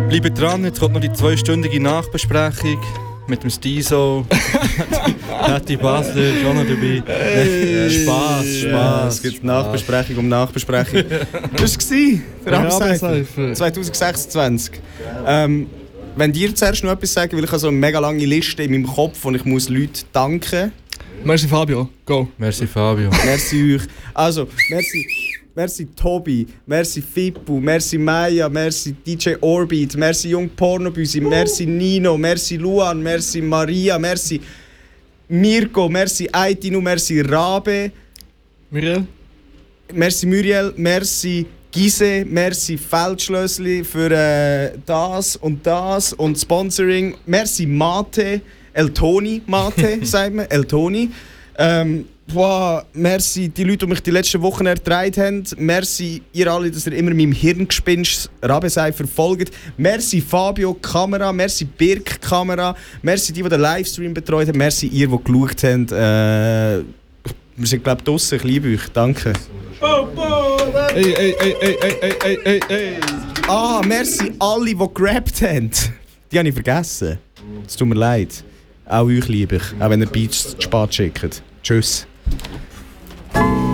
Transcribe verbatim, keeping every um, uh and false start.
Bleibt dran, jetzt kommt noch die zweistündige Nachbesprechung mit dem Stiso. Tati Basler ist auch noch dabei. Hey. Spaß, Spaß. Ja, es gibt Nachbesprechung um Nachbesprechung. Das war der Rabenseifer zwanzig sechsundzwanzig. Ähm, wenn dir zuerst noch etwas sagen, weil ich habe so eine mega lange Liste in meinem Kopf und ich muss Leute danken. Merci Fabio, go. Merci Fabio. Merci euch. Also, merci. Merci Tobi, merci Fippo, merci Maya, merci D J Orbit, merci Jung Pornobüsi, merci Nino, merci Luan, merci Maria, merci Mirko, merci Aitinu, merci Rabe, Muriel, merci Muriel, merci Gise, merci Feldschlössli für äh, das und das und Sponsoring, merci Mate, Eltoni Mate, sagt man, Eltoni. Ähm, Wow, merci die Leute, die mich die letzten Wochen ertragen haben. Merci ihr alle, dass ihr immer meinem Hirngespinst Rabenseifer folgt. Merci Fabio Kamera, merci Birk Kamera, merci die, die den Livestream betreut haben, merci ihr, die geschaut habt. Äh, wir sind, glaube ich, draussen. Ich liebe euch. Danke. Oh, oh, ey, ey, ey, ey, ey, ey, ey, ey. Ah, merci alle, die gerappt haben. Die habe ich vergessen. Es tut mir leid. Auch euch liebe ich, auch wenn ihr Beats zu spät schickt. Tschüss.